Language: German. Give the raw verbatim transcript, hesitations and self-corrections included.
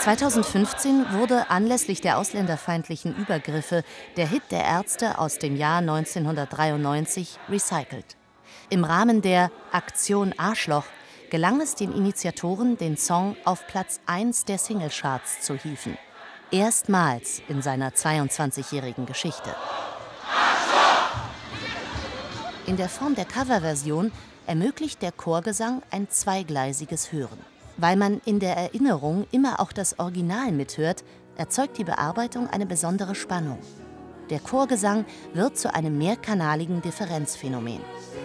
zweitausendfünfzehn wurde anlässlich der ausländerfeindlichen Übergriffe der Hit der Ärzte aus dem Jahr neunzehnhundertdreiundneunzig recycelt. Im Rahmen der Aktion Arschloch gelang es den Initiatoren, den Song auf Platz eins der Singlecharts zu hieven. Erstmals in seiner zweiundzwanzigjährigen Geschichte. In der Form der Coverversion ermöglicht der Chorgesang ein zweigleisiges Hören. Weil man in der Erinnerung immer auch das Original mithört, erzeugt die Bearbeitung eine besondere Spannung. Der Chorgesang wird zu einem mehrkanaligen Differenzphänomen.